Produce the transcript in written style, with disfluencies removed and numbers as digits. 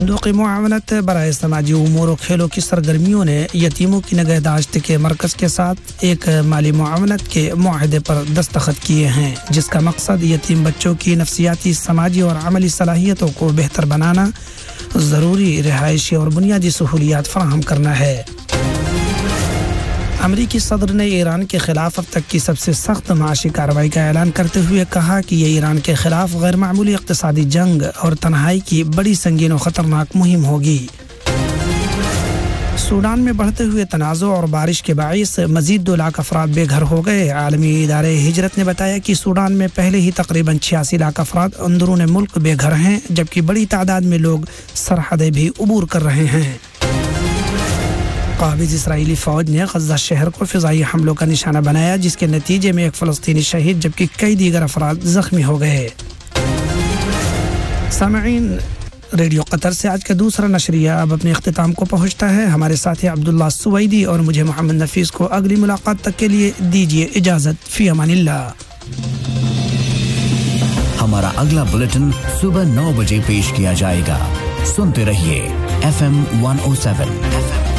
दुक़ी मुआवनत बराए समाजी उमूर और खेलों की सरगर्मियों ने यतीमों की निगहदाश्त के मरकज़ के साथ एक माली मुआवनत के मुआहदे पर दस्तखत किए हैं, जिसका मकसद यतीम बच्चों की नफ्सियाती, समाजी और अमली सलाहियतों को बेहतर बनाना, ज़रूरी रिहायशी और बुनियादी सहूलियात फराहम करना है। अमरीकी सदर ने ईरान के खिलाफ अब तक की सबसे सख्त माशी कार्रवाई का ऐलान करते हुए कहा कि ये ईरान के खिलाफ गैर मामूली इक़्तिसादी जंग और तन्हाई की बड़ी संगीन और ख़तरनाक मुहिम होगी। सूडान में बढ़ते हुए तनाज़ो और बारिश के बाइस मज़ीद 2 लाख अफराद बेघर हो गए। आलमी इदारे हिजरत ने बताया कि सूडान में पहले ही तकरीबन 86 लाख अफराद अंदरून मुल्क बेघर हैं, जबकि बड़ी तादाद में लोग सरहदें भी उबूर कर रहे हैं। काबिज़ इस्राईली फ़ौज ने गज़ा शहर को फ़िज़ाई हमलों का निशाना बनाया, जिसके नतीजे में एक फ़लस्तीनी शहीद जबकि कई दीगर अफराद ज़ख्मी हो गए। सामईन, रेडियो कतर से आज का दूसरा नशरिया अब अपने इख्तिताम को पहुँचता है। हमारे साथी अब्दुल्ला सुवैदी और मुझे मोहम्मद नफीस को अगली मुलाकात तक के लिए दीजिए इजाज़त। फ़ी अमानिल्लाह। हमारा अगला बुलेटिन सुबह 9 बजे पेश किया जाएगा। सुनते रहिए FM 107